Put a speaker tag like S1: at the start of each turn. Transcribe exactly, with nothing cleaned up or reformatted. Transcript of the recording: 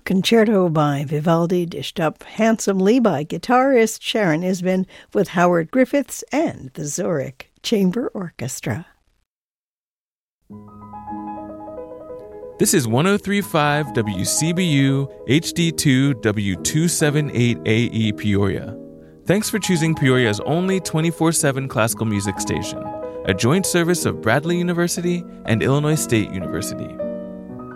S1: concerto by Vivaldi, dished up handsomely by guitarist Sharon Isbin with Howard Griffiths and the Zurich Chamber Orchestra.
S2: This is one oh three point five W C B U H D two W two seventy-eight A E Peoria. Thanks for choosing Peoria's only twenty-four seven classical music station, a joint service of Bradley University and Illinois State University.